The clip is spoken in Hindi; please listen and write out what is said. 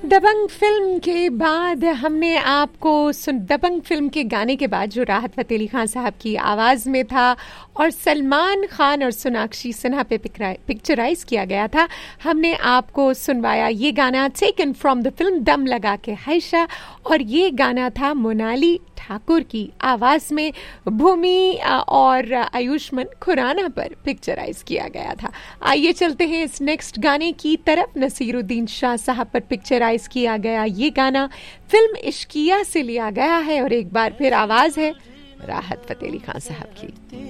दबंग फिल्म के बाद हमने आपको दबंग फिल्म के गाने के बाद जो राहत फ़तेह अली खान साहब की आवाज़ में था और सलमान खान और सोनाक्षी सिन्हा पे पिक्चराइज किया गया था, हमने आपको सुनवाया ये गाना टेकन फ्रॉम द फिल्म दम लगा के हैशा, और ये गाना था मोनाली ठाकुर की आवाज़ में भूमि और आयुष्मान खुराना पर पिक्चराइज किया गया था। आइए चलते हैं इस नेक्स्ट गाने की तरफ। नसीरुद्दीन शाह साहब पर पिक्चराइज किया गया ये गाना फिल्म इश्किया से लिया गया है और एक बार फिर आवाज़ है राहत फ़तेह अली खान साहब की।